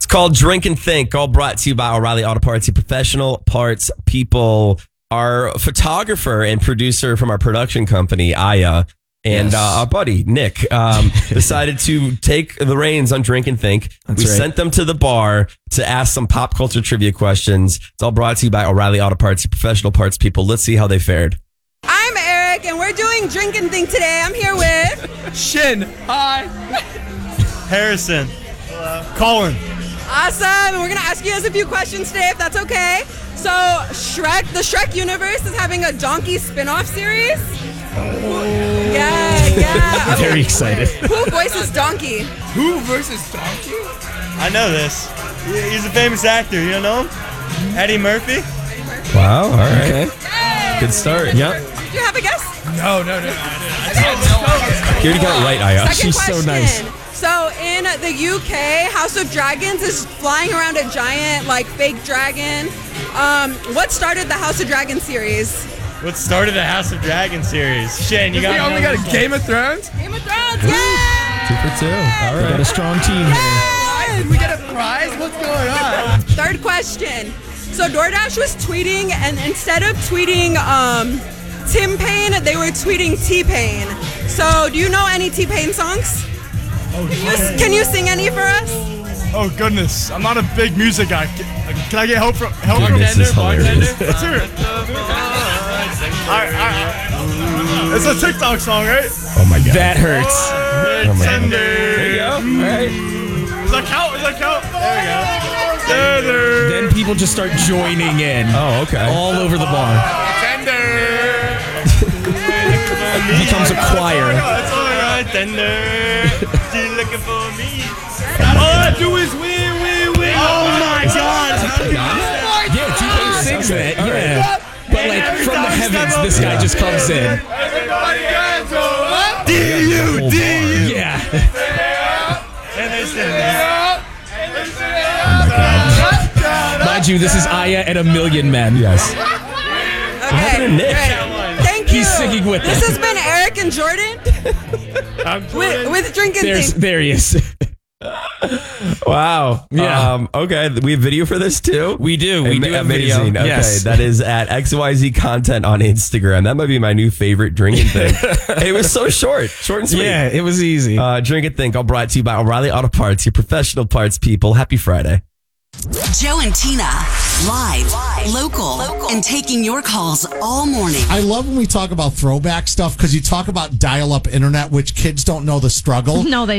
called Drink and Think, all brought to you by O'Reilly Auto Parts, your professional parts people. Our photographer and producer from our production company, Aya, and our buddy, Nick, decided to take the reins on Drink and Think. We sent them to the bar to ask some pop culture trivia questions. It's all brought to you by O'Reilly Auto Parts, your professional parts people. Let's see how they fared. I'm Eric, and we're doing Drink and Think today. I'm here with... Shin. Hi. Harrison. Hello. Colin. Awesome. And we're going to ask you guys a few questions today, if that's okay. So, the Shrek universe is having a Donkey spin-off series. Yeah. Very excited. Who voices Donkey? Who versus Donkey? I know this. He's a famous actor. You don't know him? Eddie Murphy. Wow. All right. Okay. Good start. Yep. Do you have a guess? No. I didn't. You already got it right, Aya. Second She's question. so nice. So in the UK, House of Dragons is flying around a giant, fake dragon. What started the House of Dragons series? What started the House of Dragons series? Shin, you got. We only got a Game of Thrones. Game of Thrones. Yeah. 2 for 2. All We right. got a strong team here. Did we get a prize? What's going on? Third question. So DoorDash was tweeting, and instead of tweeting Tim Payne, they were tweeting T-Pain. So do you know any T-Pain songs? Can you sing any for us? Oh goodness, I'm not a big music guy. Can I get help from This is hilarious. Let's hear it. It's a TikTok song, right? Oh my God. That hurts. Oh my God. There you go. All right. Does that count? There we go. Then people just start joining in. Oh, okay. All over the bar. It becomes a choir. That's all I got. Tender. You looking for me? All I do is win. Oh my God. Yeah, T-Pain sings that. Yeah. But from the heavens, this guy just comes in. D-U. Yeah. And they sing. Mind you, this is Aya and a million men. Yes. Okay. to Nick? Great. Thank you. He's singing with This us. has been Eric and Jordan with Drink and Think. There he is. Wow. Yeah. Okay. We have video for this too. We do. We do have video. Amazing. Okay. Yes. That is at XYZ Content on Instagram. That might be my new favorite drinking thing. It was so short and sweet. Yeah, it was easy. Drink and Think, all brought to you by O'Reilly Auto Parts, your professional parts people. Happy Friday. Joe and Tina, live, local, and taking your calls all morning. I love when we talk about throwback stuff because you talk about dial-up internet, which kids don't know the struggle. No, they